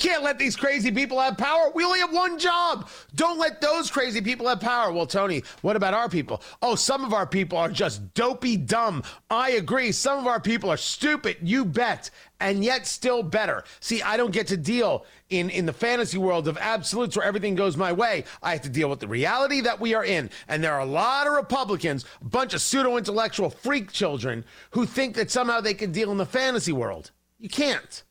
can't let these crazy people have power. We only have one job. Don't let those crazy people have power. Well, Tony, what about our people? Oh, some of our people are just dopey dumb. I agree. Some of our people are stupid. You bet. And yet still better. See, I don't get to deal in the fantasy world of absolutes where everything goes my way. I have to deal with the reality that we are in. And there are a lot of Republicans, a bunch of pseudo-intellectual freak children who think that somehow they can deal in the fantasy world. You can't.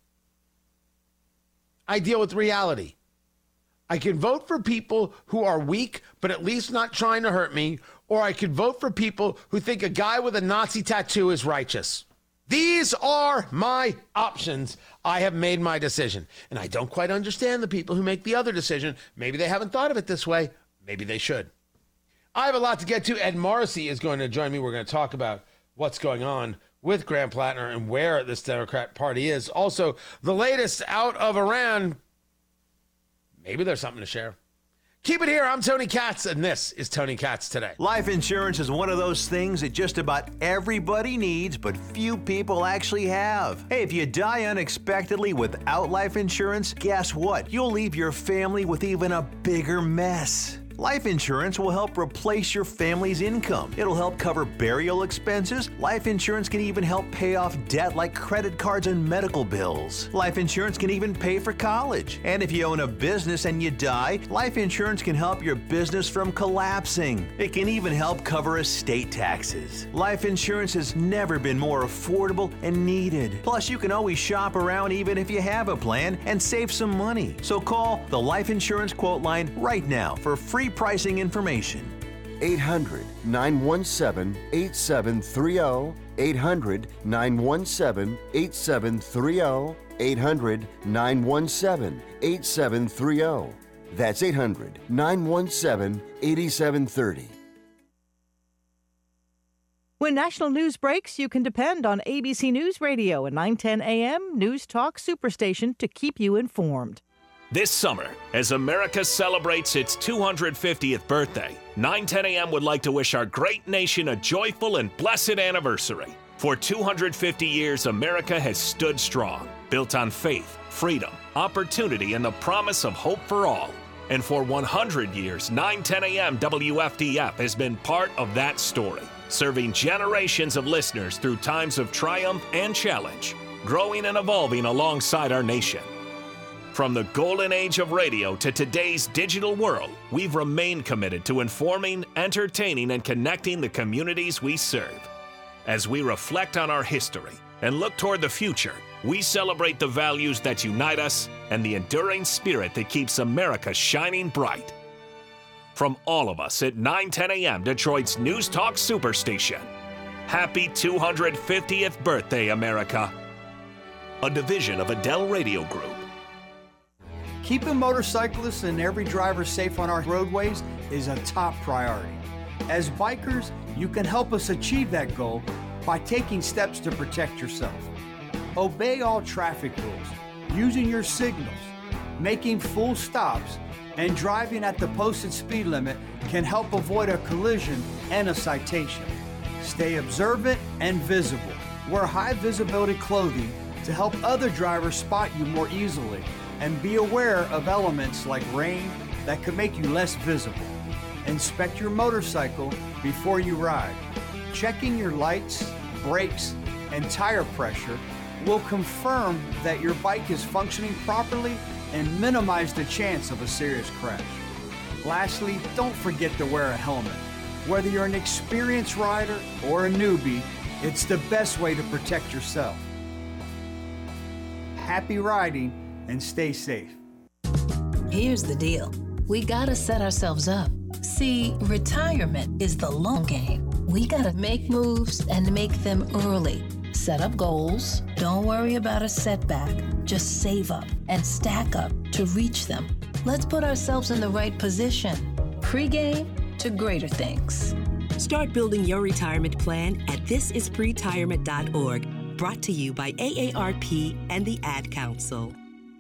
I deal with reality. I can vote for people who are weak, but at least not trying to hurt me, or I can vote for people who think a guy with a Nazi tattoo is righteous. These are my options. I have made my decision, and I don't quite understand the people who make the other decision. Maybe they haven't thought of it this way. Maybe they should. I have a lot to get to. Ed Morrissey is going to join me. We're going to talk about what's going on with Graham Plattner and where this Democrat Party is. Also, the latest out of Iran. Maybe there's something to share. Keep it here. I'm Tony Katz, and this is Tony Katz Today. Life insurance is one of those things that just about everybody needs, but few people actually have. Hey, if you die unexpectedly without life insurance, guess what? You'll leave your family with even a bigger mess. Life insurance will help replace your family's income. It'll help cover burial expenses. Life insurance can even help pay off debt like credit cards and medical bills. Life insurance can even pay for college. And if you own a business and you die, life insurance can help your business from collapsing. It can even help cover estate taxes. Life insurance has never been more affordable and needed. Plus, you can always shop around even if you have a plan and save some money. So call the Life Insurance Quote Line right now for free pricing information. 800-917-8730. 800-917-8730. 800-917-8730. That's 800-917-8730. When national news breaks, you can depend on ABC News Radio and 910 AM News Talk Superstation to keep you informed. This summer, as America celebrates its 250th birthday, 910 AM would like to wish our great nation a joyful and blessed anniversary. For 250 years, America has stood strong, built on faith, freedom, opportunity, and the promise of hope for all. And for 100 years, 910 AM WFDF has been part of that story, serving generations of listeners through times of triumph and challenge, growing and evolving alongside our nation. From the golden age of radio to today's digital world, we've remained committed to informing, entertaining, and connecting the communities we serve. As we reflect on our history and look toward the future, we celebrate the values that unite us and the enduring spirit that keeps America shining bright. From all of us at 910 AM, Detroit's News Talk Superstation, happy 250th birthday, America. A division of Adele Radio Group. Keeping motorcyclists and every driver safe on our roadways is a top priority. As bikers, you can help us achieve that goal by taking steps to protect yourself. Obey all traffic rules, using your signals, making full stops, and driving at the posted speed limit can help avoid a collision and a citation. Stay observant and visible. Wear high visibility clothing to help other drivers spot you more easily. And be aware of elements like rain that could make you less visible. Inspect your motorcycle before you ride. Checking your lights, brakes, and tire pressure will confirm that your bike is functioning properly and minimize the chance of a serious crash. Lastly, don't forget to wear a helmet. Whether you're an experienced rider or a newbie, it's the best way to protect yourself. Happy riding and stay safe. Here's the deal. We gotta set ourselves up. See, retirement is the long game. We gotta make moves and make them early. Set up goals. Don't worry about a setback. Just save up and stack up to reach them. Let's put ourselves in the right position. Pre-game to greater things. Start building your retirement plan at thisispretirement.org. Brought to you by AARP and the Ad Council.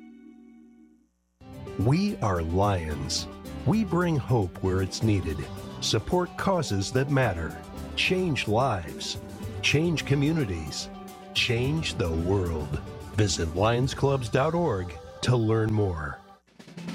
We are Lions. We bring hope where it's needed, support causes that matter, change lives, change communities, change the world. Visit lionsclubs.org to learn more.